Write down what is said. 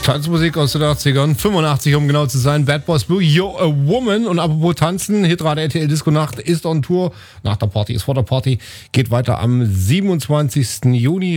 Tanzmusik aus den 80ern, 85 um genau zu sein. Bad Boys Blue, You're a Woman. Und apropos Tanzen, Hitrate RTL Disco Nacht ist on Tour. Nach der Party ist vor der Party. Geht weiter am 27. Juni.